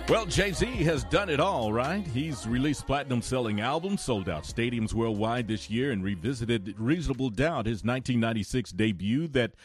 Well, Jay-Z has done it all, right? He's released platinum-selling albums, sold out stadiums worldwide this year, and revisited Reasonable Doubt, his 1996 debut that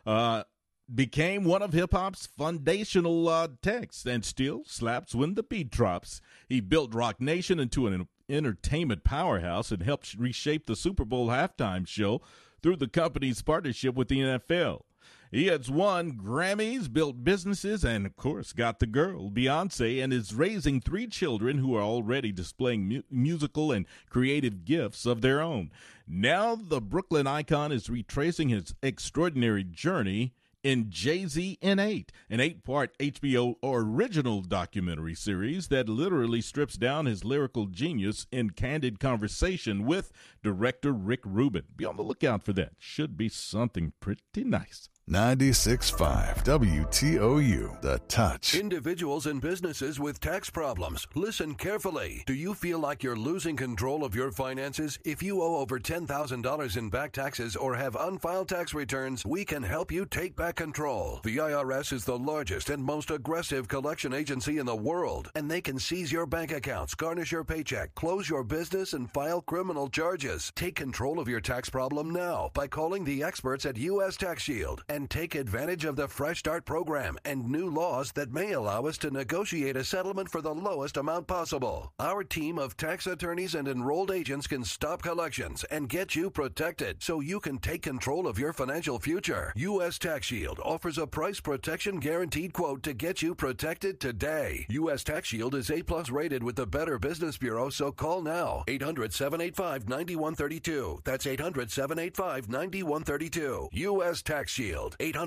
became one of hip-hop's foundational texts and still slaps when the beat drops. He built Rock Nation into an entertainment powerhouse and helped reshape the Super Bowl halftime show through the company's partnership with the NFL. He has won Grammys, built businesses, and, of course, got the girl, Beyonce, and is raising 3 children who are already displaying musical and creative gifts of their own. Now the Brooklyn icon is retracing his extraordinary journey in Jay-Z in 8, an 8-part HBO original documentary series that literally strips down his lyrical genius in candid conversation with director Rick Rubin. Be on the lookout for that. Should be something pretty nice. 96.5 WTOU, The Touch. Individuals and businesses with tax problems, listen carefully. Do you feel like you're losing control of your finances? If you owe over $10,000 in back taxes or have unfiled tax returns, we can help you take back control. The IRS is the largest and most aggressive collection agency in the world, and they can seize your bank accounts, garnish your paycheck, close your business, and file criminal charges. Take control of your tax problem now by calling the experts at U.S. Tax Shield and take advantage of the Fresh Start program and new laws that may allow us to negotiate a settlement for the lowest amount possible. Our team of tax attorneys and enrolled agents can stop collections and get you protected so you can take control of your financial future. U.S. Tax Shield offers a price protection guaranteed quote to get you protected today. U.S. Tax Shield is A+ rated with the Better Business Bureau, so call now. 800-785-9132. That's 800-785-9132. U.S. Tax Shield.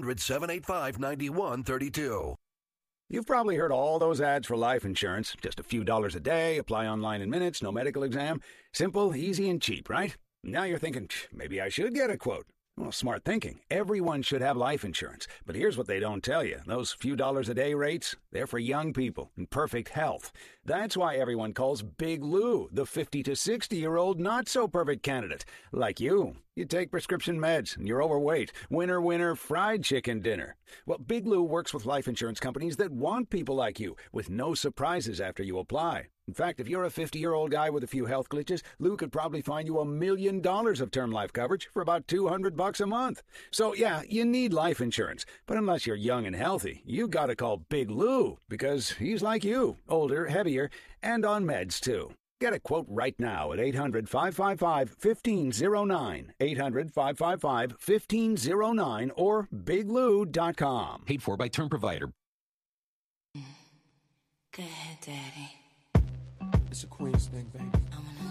800-785-9132. You've probably heard all those ads for life insurance. Just a few dollars a day, apply online in minutes, no medical exam. Simple, easy, and cheap, right? Now you're thinking, maybe I should get a quote. Well, smart thinking. Everyone should have life insurance. But here's what they don't tell you. Those few dollars a day rates, they're for young people in perfect health. That's why everyone calls Big Lou the 50 to 60-year-old not-so-perfect candidate. Like you. You take prescription meds and you're overweight. Winner, winner, fried chicken dinner. Well, Big Lou works with life insurance companies that want people like you with no surprises after you apply. In fact, if you're a 50-year-old guy with a few health glitches, Lou could probably find you $1 million of term life coverage for about $200 a month. So, yeah, you need life insurance. But unless you're young and healthy, you gotta call Big Lou because he's like you, older, heavier, and on meds, too. Get a quote right now at 800-555-1509, 800-555-1509, or biglou.com. Paid for by term provider. Go ahead, Daddy. It's a Queen's thing, baby. I'm gonna